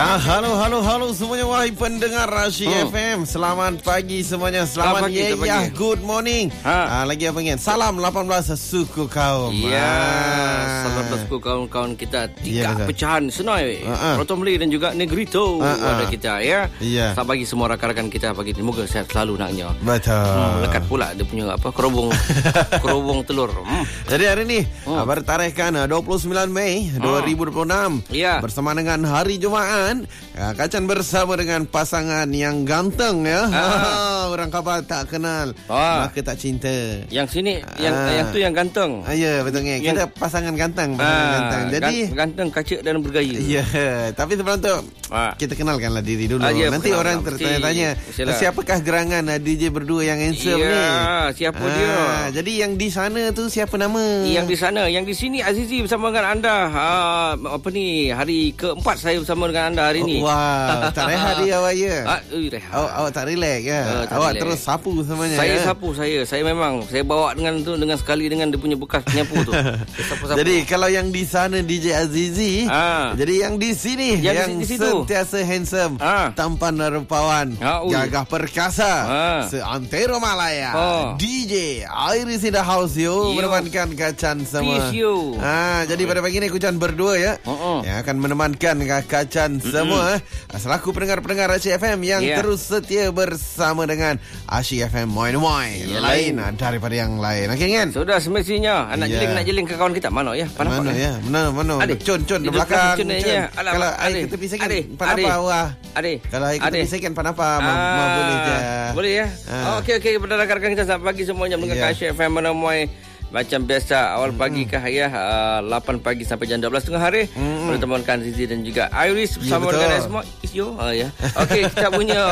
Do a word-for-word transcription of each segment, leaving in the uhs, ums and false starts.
Ya, halo, halo, halo semuanya. Wahai pendengar Asyik hmm. F M. Selamat pagi semuanya. Selamat, Selamat pagi, ya, ya, good morning. Ha. Ha, lagi apa ingin? Salam lapan belas suku kaum. Ya, ha. Salam suku kaum-kaum kita. Tiga ya, pecahan Senoi, ha. Rotomli dan juga Negrito ha. ada kita ya. Ya. Selamat pagi semua rakan-rakan kita pagi ini. Moga sehat selalu naknya. Betul. Hmm, lekat pula dia punya apa? Kerobong kerobong telur. Hmm. Jadi hari ini hmm. bertarikhkan dua puluh sembilan Mei dua ribu dua puluh enam. Ya. Bersama dengan hari Jumaat. Kacan bersama dengan pasangan yang ganteng ya. Ah. Orang kapal tak kenal ah. maka tak cinta. Yang sini ah. yang yang tu yang ganteng. Ah, ya betul ni. Kita pasangan ganteng, pasangan ah. ganteng. Jadi ganteng, kacak dan bergaya. Ya, tapi sebelum tu ah. kita kenalkanlah diri dulu. Ah, ya, Nanti orang tertanya-tanya siapakah gerangan D J berdua yang handsome ya, ni? Siapa ah. dia? Jadi yang di sana tu siapa nama? Yang di sana, yang di sini Azizi bersama dengan anda. Ah, apa ni? Hari keempat saya bersama dengan anda hari ni. Oh, wah, tak rehat dia awak ya? Ah, uh, rehat. Awak, awak tak relax ya? Uh, tak awak relax. Terus sapu semuanya. Saya ya? sapu saya. Saya memang saya bawa dengan tu dengan sekali dengan dia punya bekas penyapu tu. Sapu-sapu. Jadi kalau yang di sana D J Azizi, ah. jadi yang di sini yang, yang di sentiasa handsome, ah. tampan rupawan, ah, gagah perkasa, ah. seantero Malaya. Oh. D J Iris in the house yo, menemankan kacan semua. Ah, jadi pada pagi ni Kucan berdua ya, uh-uh. yang akan menemankan kacan semua mm-hmm. selaku pendengar-pendengar Asyik F M yang yeah. terus setia bersama dengan Asyik F M Moin Moin yeah, lain lain daripada yang lain. Okey kan? Sudah semestinya nak yeah. jeling nak jeling ke kawan kita mana ya? Mana mana ya? Mana mana? Cun-cun di belakang. Cun. Ya. Kalau air kita pisahkan panapa wah. Ade. Kalau air kita pisahkan panapa mau boleh je. Boleh ya? Ah. Okey okey pada rakan-rakan kita selamat pagi semuanya mendengar yeah. Asyik F M Moin Moin. Macam biasa awal pagi kah ya uh, lapan pagi sampai jam dua belas tengah hari mm-hmm. bertemankan Zizi dan juga Iris bersama ya, dengan Esma Isyo uh, ya. Okey kita punya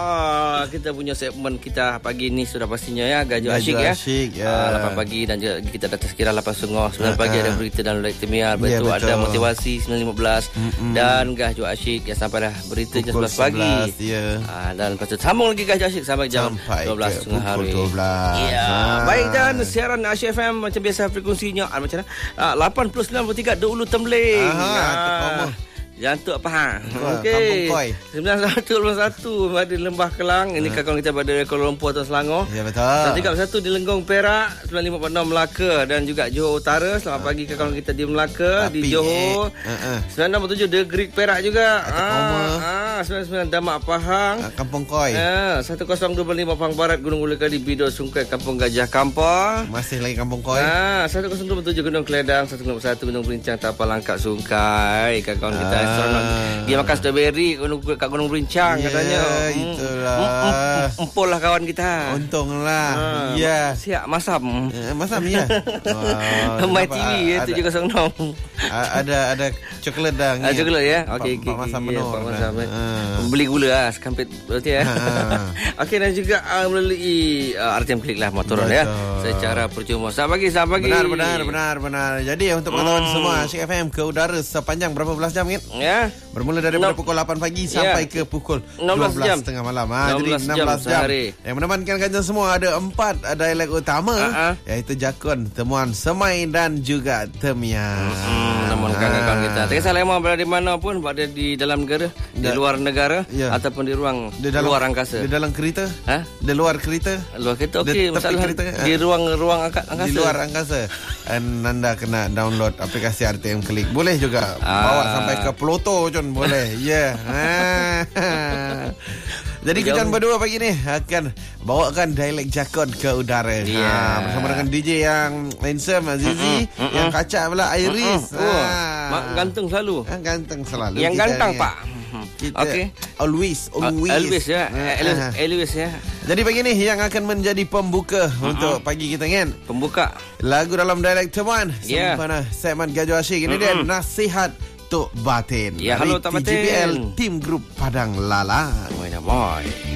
uh, kita punya segmen kita pagi ni sudah pastinya ya Gaju Asyik ya. Asyik, ya. Uh, lapan pagi dan juga kita datang sekira lapan setengah sembilan pagi ada berita dan Lek Temial lepas tu ada motivasi sembilan lima belas mm-hmm. dan Gaju Asyik ya sampai dah berita jam sebelas pagi ya. Uh, dan lepas tu sambung lagi Gaju Asyik sampai jam sampai dua belas tengah hari. dua belas. Ya. Ha. Baik dan siaran Asyik F M macam biasa frekuensinya ah, macam mana? Ah, lapan puluh sembilan puluh tiga Dulu Tembeling. Ah, Jantuk apa? Okey. sembilan satu satu di Lembah Kelang. Ini ha. kawan kita pada Kuala Lumpur atau Selangor. Ya betul. Dan tiga puluh satu di Lenggong Perak, sembilan lima enam Melaka dan juga Johor Utara. Selamat ha. pagi ke kawan kita di Melaka, Tapi, di Johor. Eh. Uh-uh. sembilan enam tujuh di Greek Perak juga. Ah, sembilan sembilan Damak Pahang. Ah, Kampung Koi. Ah, seratus dua lima Pahang Barat, Gunung Ulekadi, Bido Sungkai, Kampung Gajah Kampar. Masih lagi Kampung Koi. Ah, seratus dua tujuh Gunung Keledang, seratus satu Gunung Berincang, Tapal Langkat Sungkai. Kawan kita ah. dia makan strawberry kat Gunung Berincang yeah, katanya. Itulah. Mm, empul lah kawan kita. Untunglah. Ya. Ha, yeah. Siap masam. Uh, masam ya. Wow, My T V ya tujuh kosong enam. Ada ada coklat dah. Ada coklat ya. Okey okey. Masam penuh. Masam. Beli gula lah sekampit berarti ya. Okey dan juga uh, melalui uh, R T M Klik lah motor ya. Secara percuma. Selamat pagi, selamat pagi. Benar benar benar benar. Jadi untuk pengetahuan hmm. semua Asyik F M ke udara sepanjang berapa belas jam kan? Ya. Bermula daripada no. pukul lapan pagi sampai yeah. ke pukul dua belas tengah malam. Ha, jadi enam belas jam. Yang menemankan kajian semua ada empat dialek utama uh-huh. iaitu Jakun, Temuan, Semai dan juga Temiang. Hmm, menemankan ha. kawan kita. Tak kisah lama berada di mana pun, berada di dalam negara, da- di luar negara yeah. ataupun di ruang di dalam, luar angkasa. Di dalam kereta? Ha? Di luar kereta? Luar kereta okey, masalah kereta, di ruang ruang angkasa. Di luar angkasa. And anda kena download aplikasi R T M Klik. Boleh juga ah. bawa sampai ke Pluto John boleh. Ya. Yeah. Jadi kita berdua pagi ni akan bawakan dialek Jakun ke udara. Yeah. Ha, bersama dengan D J yang handsome Azizi, uh-uh, uh-uh. yang kacak pula Iris. Uh-uh. Uh-uh. Ha. Ganteng selalu. Ha, ganteng selalu. Yang ganteng ni. Pak. Kita okay. always always always ya. Uh, always ya. Jadi pagi ni yang akan menjadi pembuka uh-huh. untuk pagi kita kan. Pembuka. Lagu dalam dialek Temuan. Yeah. Sempena segmen Gaju Asyik ini uh-huh. dia nasihat Tok Batin. Ya, halo Tok Batin. T G P L Tim Grup Padang Lala. Moin moin.